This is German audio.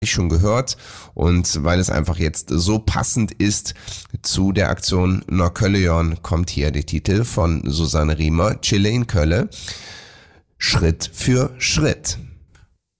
schon gehört, und weil es einfach jetzt so passend ist zu der Aktion Nördköllejörn, kommt hier der Titel von Susanne Riemer, Chille in Kölle, Schritt für Schritt.